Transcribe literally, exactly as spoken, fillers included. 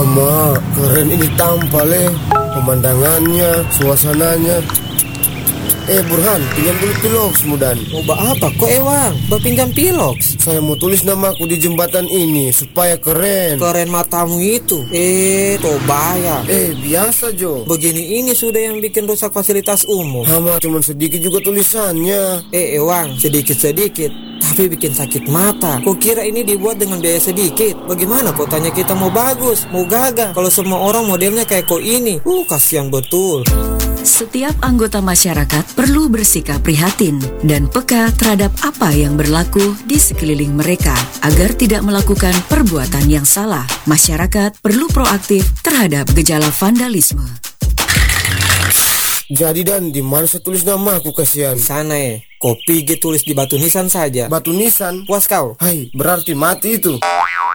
Mama, keren ini tampal eh. Pemandangannya, suasananya. Eh Burhan, pinjam dulu piloks mudan. Mau ba apa kok Ewang? Ba pinjam piloks? Saya mau tulis namaku di jembatan ini supaya keren. Keren matamu itu. Eh, Tobaya. Eh, biasa Jo. Begini ini sudah yang bikin rusak fasilitas umum. Hama cuman sedikit juga tulisannya. Eh Ewang, sedikit-sedikit tapi bikin sakit mata. Kok kira ini dibuat dengan biaya sedikit? Bagaimana kok tanya kita mau bagus, mau gagah? Kalau semua orang modelnya kayak kok ini, uh kasihan betul. Setiap anggota masyarakat perlu bersikap prihatin dan peka terhadap apa yang berlaku di sekeliling mereka agar tidak melakukan perbuatan yang salah. Masyarakat perlu proaktif terhadap gejala vandalisme. Jadi Dan, di mana saya tulis nama aku kasihan? Sana eh, kopi G tulis di batu nisan saja. Batu nisan? Puas kau? Hai, berarti mati itu.